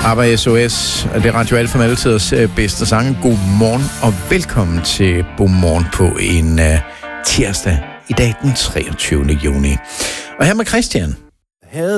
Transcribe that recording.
ABBA SOS, og det er Radio Alfa med altiders bedste sange. God morgen og velkommen til Godmorgen på en tirsdag. I dag den 23. juni. Og her med Christian.